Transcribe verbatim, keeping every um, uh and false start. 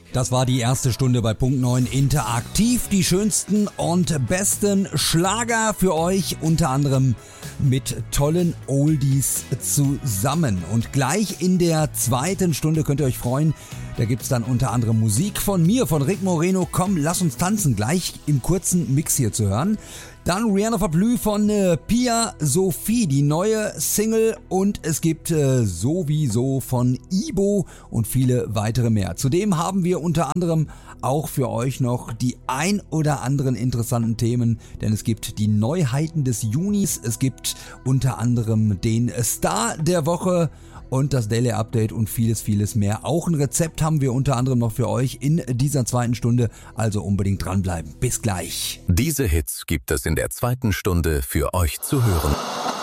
Das war die erste Stunde bei Punkt neun Interaktiv. Die schönsten und besten Schlager für euch, unter anderem mit tollen Oldies zusammen. Und gleich in der zweiten Stunde könnt ihr euch freuen, da gibt's dann unter anderem Musik von mir, von Rick Moreno. Komm, lass uns tanzen, gleich im kurzen Mix hier zu hören. Dann Rihanna Verblü von äh, Pia Sophie, die neue Single, und es gibt äh, sowieso von Ibo und viele weitere mehr. Zudem haben wir unter anderem auch für euch noch die ein oder anderen interessanten Themen, denn es gibt die Neuheiten des Junis, es gibt unter anderem den Star der Woche und das Daily Update und vieles, vieles mehr. Auch ein Rezept haben wir unter anderem noch für euch in dieser zweiten Stunde, also unbedingt dranbleiben. Bis gleich. Diese Hits gibt es in der zweiten Stunde für euch zu hören.